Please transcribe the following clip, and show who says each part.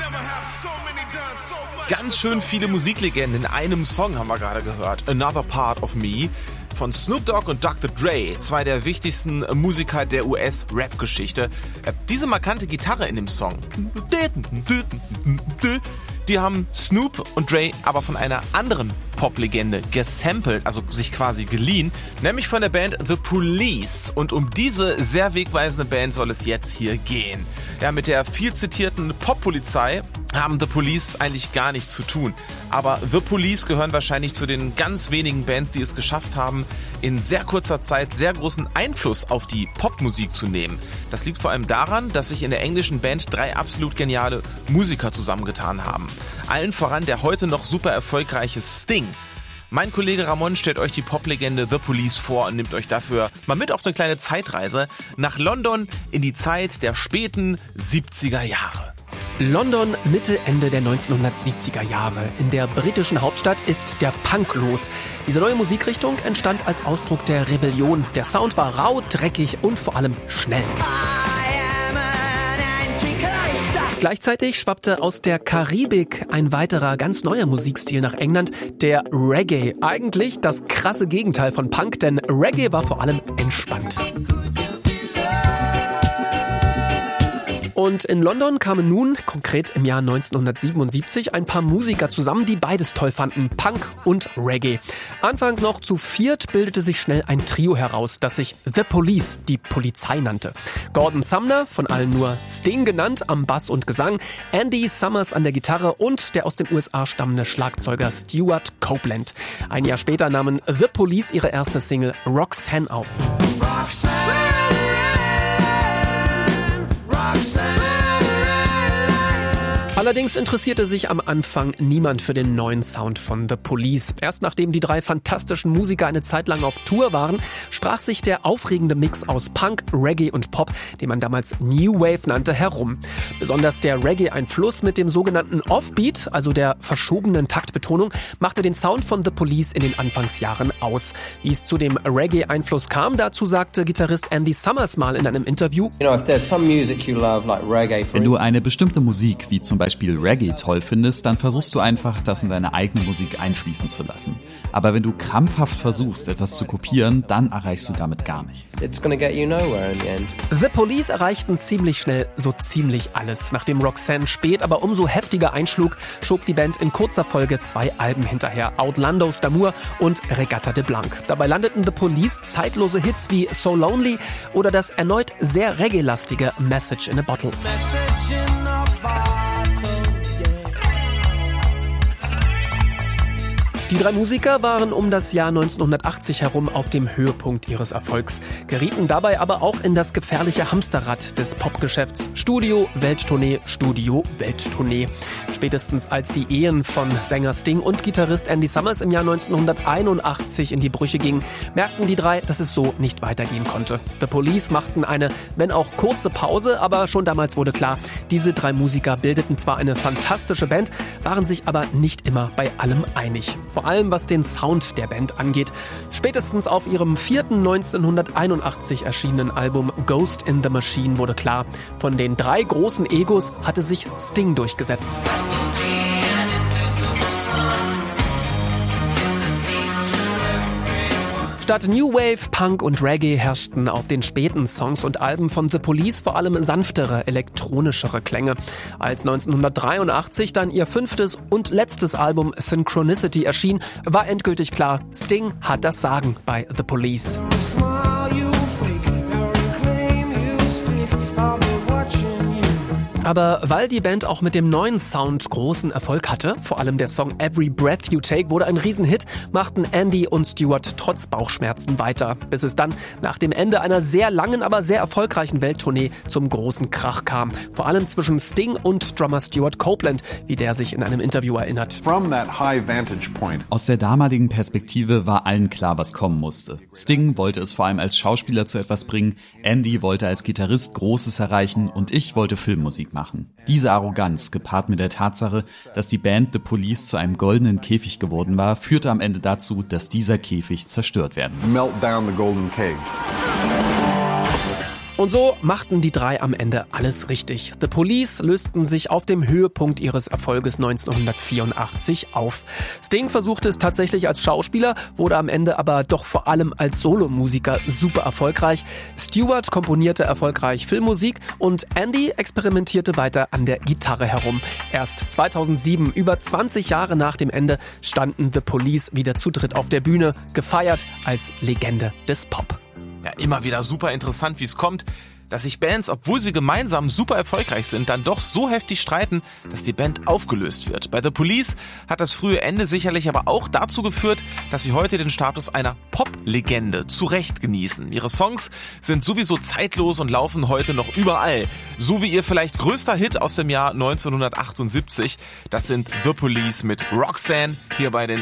Speaker 1: Ganz schön viele Musiklegenden in einem Song haben wir gerade gehört. Another Part of Me von Snoop Dogg und Dr. Dre, zwei der wichtigsten Musiker der US-Rap-Geschichte. Diese markante Gitarre in dem Song, die haben Snoop und Dre aber von einer anderen Pop-Legende gesampelt, also sich quasi geliehen, nämlich von der Band The Police. Und um diese sehr wegweisende Band soll es jetzt hier gehen. Ja, mit der viel zitierten Pop-Polizei haben The Police eigentlich gar nichts zu tun. Aber The Police gehören wahrscheinlich zu den ganz wenigen Bands, die es geschafft haben, in sehr kurzer Zeit sehr großen Einfluss auf die Popmusik zu nehmen. Das liegt vor allem daran, dass sich in der englischen Band 3 absolut geniale Musiker zusammengetan haben. Allen voran der heute noch super erfolgreiche Sting. Mein Kollege Ramon stellt euch die Poplegende The Police vor und nimmt euch dafür mal mit auf eine kleine Zeitreise nach London in die Zeit der späten 70er Jahre.
Speaker 2: London Mitte, Ende der 1970er Jahre. In der britischen Hauptstadt ist der Punk los. Diese neue Musikrichtung entstand als Ausdruck der Rebellion. Der Sound war rau, dreckig und vor allem schnell. Gleichzeitig schwappte aus der Karibik ein weiterer ganz neuer Musikstil nach England, der Reggae. Eigentlich das krasse Gegenteil von Punk, denn Reggae war vor allem entspannt. Und in London kamen nun, konkret im Jahr 1977, ein paar Musiker zusammen, die beides toll fanden, Punk und Reggae. Anfangs noch zu viert bildete sich schnell ein Trio heraus, das sich The Police, die Polizei nannte. Gordon Sumner, von allen nur Sting genannt, am Bass und Gesang, Andy Summers an der Gitarre und der aus den USA stammende Schlagzeuger Stuart Copeland. Ein Jahr später nahmen The Police ihre erste Single Roxanne auf. Allerdings interessierte sich am Anfang niemand für den neuen Sound von The Police. Erst nachdem die 3 fantastischen Musiker eine Zeit lang auf Tour waren, sprach sich der aufregende Mix aus Punk, Reggae und Pop, den man damals New Wave nannte, herum. Besonders der Reggae-Einfluss mit dem sogenannten Offbeat, also der verschobenen Taktbetonung, machte den Sound von The Police in den Anfangsjahren aus. Wie es zu dem Reggae-Einfluss kam, dazu sagte Gitarrist Andy Summers mal in einem Interview:
Speaker 3: Wenn du eine bestimmte Musik, wie zum Beispiel Reggae toll findest, dann versuchst du einfach, das in deine eigene Musik einfließen zu lassen. Aber wenn du krampfhaft versuchst, etwas zu kopieren, dann erreichst du damit gar nichts.
Speaker 2: The Police erreichten ziemlich schnell so ziemlich alles. Nachdem Roxanne spät, aber umso heftiger einschlug, schob die Band in kurzer Folge 2 Alben hinterher, Outlandos d'Amour und Regatta de Blanc. Dabei landeten The Police zeitlose Hits wie So Lonely oder das erneut sehr reggae-lastige Message in a Bottle. Die 3 Musiker waren um das Jahr 1980 herum auf dem Höhepunkt ihres Erfolgs, gerieten dabei aber auch in das gefährliche Hamsterrad des Popgeschäfts. Studio, Welttournee, Studio, Welttournee. Spätestens als die Ehen von Sänger Sting und Gitarrist Andy Summers im Jahr 1981 in die Brüche gingen, merkten die 3, dass es so nicht weitergehen konnte. The Police machten eine, wenn auch kurze Pause, aber schon damals wurde klar, diese 3 Musiker bildeten zwar eine fantastische Band, waren sich aber nicht immer bei allem einig. Vor allem was den Sound der Band angeht. Spätestens auf ihrem 4. 1981 erschienenen Album Ghost in the Machine wurde klar, von den 3 großen Egos hatte sich Sting durchgesetzt. Statt New Wave, Punk und Reggae herrschten auf den späten Songs und Alben von The Police vor allem sanftere, elektronischere Klänge. Als 1983 dann ihr 5. und letztes Album Synchronicity erschien, war endgültig klar, Sting hat das Sagen bei The Police. Aber weil die Band auch mit dem neuen Sound großen Erfolg hatte, vor allem der Song Every Breath You Take wurde ein Riesenhit, machten Andy und Stuart trotz Bauchschmerzen weiter, bis es dann nach dem Ende einer sehr langen, aber sehr erfolgreichen Welttournee zum großen Krach kam. Vor allem zwischen Sting und Drummer Stuart Copeland, wie der sich in einem Interview erinnert.
Speaker 3: Aus der damaligen Perspektive war allen klar, was kommen musste. Sting wollte es vor allem als Schauspieler zu etwas bringen, Andy wollte als Gitarrist Großes erreichen und ich wollte Filmmusik machen. Diese Arroganz, gepaart mit der Tatsache, dass die Band The Police zu einem goldenen Käfig geworden war, führte am Ende dazu, dass dieser Käfig zerstört werden musste.
Speaker 2: Und so machten die drei am Ende alles richtig. The Police lösten sich auf dem Höhepunkt ihres Erfolges 1984 auf. Sting versuchte es tatsächlich als Schauspieler, wurde am Ende aber doch vor allem als Solomusiker super erfolgreich. Stewart komponierte erfolgreich Filmmusik und Andy experimentierte weiter an der Gitarre herum. Erst 2007, über 20 Jahre nach dem Ende, standen The Police wieder zu dritt auf der Bühne, gefeiert als Legende des Pop.
Speaker 1: Ja, immer wieder super interessant, wie es kommt, dass sich Bands, obwohl sie gemeinsam super erfolgreich sind, dann doch so heftig streiten, dass die Band aufgelöst wird. Bei The Police hat das frühe Ende sicherlich aber auch dazu geführt, dass sie heute den Status einer Pop-Legende zu Recht genießen. Ihre Songs sind sowieso zeitlos und laufen heute noch überall. So wie ihr vielleicht größter Hit aus dem Jahr 1978. Das sind The Police mit Roxanne hier bei den